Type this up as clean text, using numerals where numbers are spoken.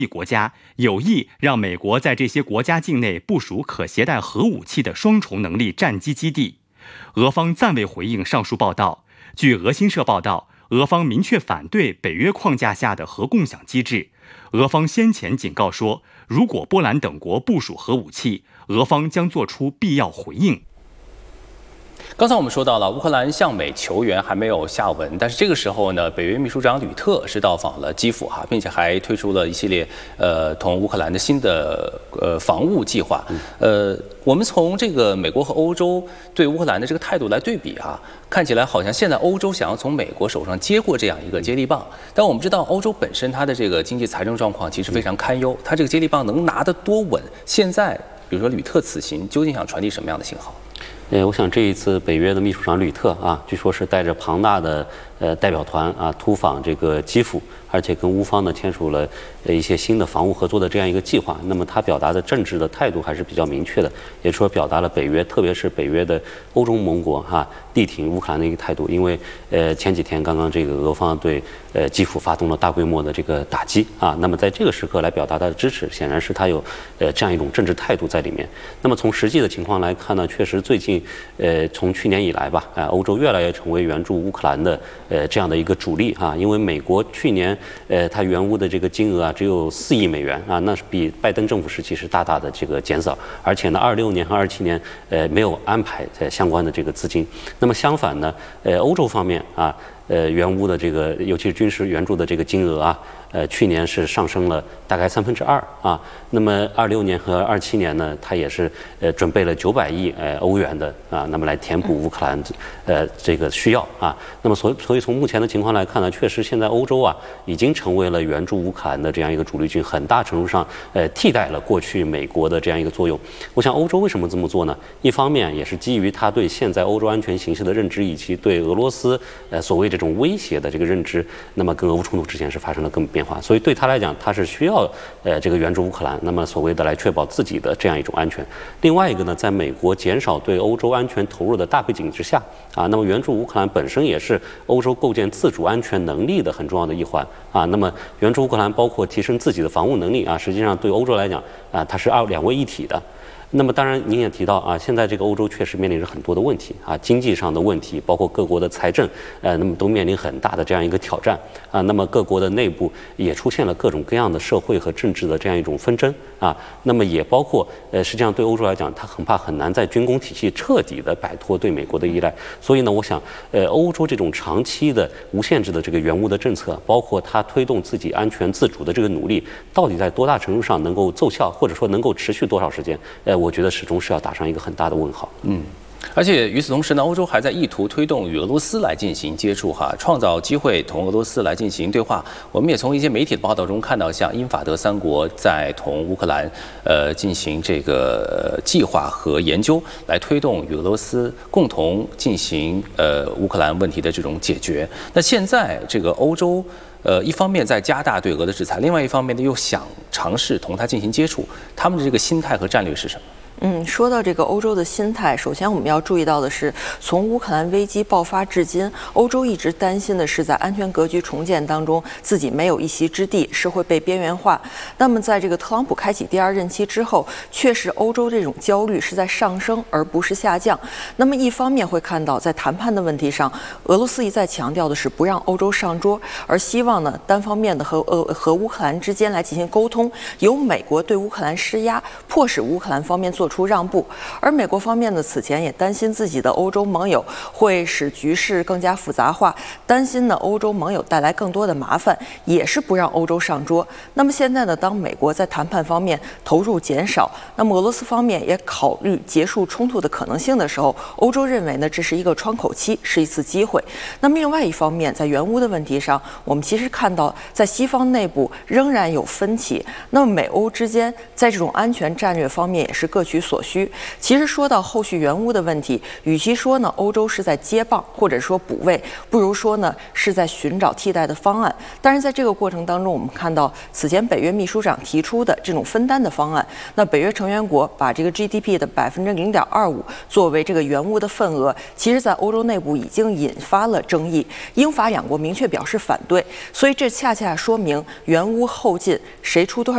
国家有意让美国在这些国家境内部署可携带核武器的双重能力战机基地。俄方暂未回应上述报道。据俄新社报道，俄方明确反对北约框架下的核共享机制。俄方先前警告说，如果波兰等国部署核武器，俄方将做出必要回应。 刚才我们说到了，乌克兰向美求援还没有下文，但是这个时候呢，北约秘书长吕特是到访了基辅并且还推出了一系列同乌克兰的新的防务计划。我们从这个美国和欧洲对乌克兰的这个态度来对比看起来好像现在欧洲想要从美国手上接过这样一个接力棒，但我们知道欧洲本身它的这个经济财政状况其实非常堪忧，它这个接力棒能拿得多稳？现在比如说吕特此行究竟想传递什么样的信号？ 我想这一次北约的秘书长吕特据说是带着庞大的代表团突访这个基辅，而且跟乌方呢签署了一些新的防务合作的这样一个计划。那么他表达的政治的态度还是比较明确的，也说表达了北约，特别是北约的欧洲盟国力挺乌克兰的一个态度。因为前几天刚刚这个俄方对基辅发动了大规模的这个打击那么在这个时刻来表达他的支持，显然是他有这样一种政治态度在里面。那么从实际的情况来看呢，确实最近从去年以来吧欧洲越来越成为援助乌克兰的这样的一个主力因为美国去年它援乌的这个金额只有4亿美元那是比拜登政府时期是大大的这个减少，而且呢26年和27年没有安排相关的这个资金。那么相反呢欧洲方面援乌的这个尤其是军事援助的这个金额去年是上升了大概2/3那么26年和27年呢，它也是准备了900亿欧元的那么来填补乌克兰这个需要那么所以从目前的情况来看呢，确实现在欧洲已经成为了援助乌克兰的这样一个主力军，很大程度上替代了过去美国的这样一个作用。我想欧洲为什么这么做呢？一方面也是基于他对现在欧洲安全形势的认知，以及对俄罗斯所谓这种威胁的这个认知，那么跟俄乌冲突之前是发生了根本变化，所以对他来讲，他是需要这个援助乌克兰，那么所谓的来确保自己的这样一种安全。另外一个呢，在美国减少对欧洲安全投入的大背景之下那么援助乌克兰本身也是欧洲构建自主安全能力的很重要的一环那么援助乌克兰包括提升自己的防务能力实际上对欧洲来讲它是两位一体的。那么当然您也提到现在这个欧洲确实面临着很多的问题经济上的问题，包括各国的财政那么都面临很大的这样一个挑战那么各国的内部也出现了各种各样的社会和政治的这样一种纷争那么也包括实际上对欧洲来讲，它很难在军工体系彻底的摆脱对美国的依赖。所以呢，我想欧洲这种长期的无限制的这个援乌的政策，包括它推动自己安全自主的这个努力，到底在多大程度上能够奏效，或者说能够持续多少时间我觉得始终是要打上一个很大的问号。 而且与此同时呢，欧洲还在意图推动与俄罗斯来进行接触创造机会同俄罗斯来进行对话。我们也从一些媒体的报道中看到，像英法德3国在同乌克兰进行这个计划和研究，来推动与俄罗斯共同进行乌克兰问题的这种解决。那现在这个欧洲一方面在加大对俄的制裁，另外一方面呢又想尝试同它进行接触，他们的这个心态和战略是什么？ 说到这个欧洲的心态，首先我们要注意到的是，从乌克兰危机爆发至今，欧洲一直担心的是在安全格局重建当中自己没有一席之地，是会被边缘化。那么在这个特朗普开启第2任期之后，确实欧洲这种焦虑是在上升而不是下降。那么一方面会看到在谈判的问题上，俄罗斯一再强调的是不让欧洲上桌，而希望呢单方面的和乌克兰之间来进行沟通，由美国对乌克兰施压，迫使乌克兰方面做出让步。而美国方面呢，此前也担心自己的欧洲盟友会使局势更加复杂化，担心呢欧洲盟友带来更多的麻烦，也是不让欧洲上桌。那么现在呢，当美国在谈判方面投入减少，那么俄罗斯方面也考虑结束冲突的可能性的时候，欧洲认为呢这是一个窗口期，是一次机会。那么另外一方面，在援乌的问题上，我们其实看到在西方内部仍然有分歧。那么美欧之间在这种安全战略方面也是各取所需。其实说到后续援乌的问题，与其说呢欧洲是在接棒或者说补位，不如说呢是在寻找替代的方案。但是在这个过程当中，我们看到此前北约秘书长提出的这种分担的方案，那北约成员国把这个 GDP 的0.25%作为这个援乌的份额，其实在欧洲内部已经引发了争议。英法2国明确表示反对，所以这恰恰说明援乌后进谁出多少